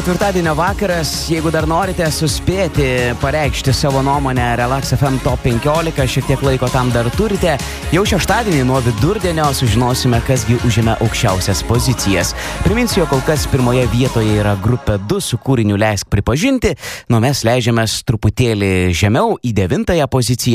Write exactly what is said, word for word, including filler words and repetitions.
Ketvirtadienio vakaras, jeigu dar norite suspėti pareikšti savo nuomonę Relax F M Top penkiolika, šiek tiek laiko tam dar turite. Jau šeštadienį nuo vidurdienio sužinosime, kasgi užėmė aukščiausias pozicijas. Priminsiu, jog kol kas pirmoje vietoje yra grupė du su kūriniu Leisk pripažinti, nuo mes leidžiamės truputėlį žemiau į devintąją poziciją.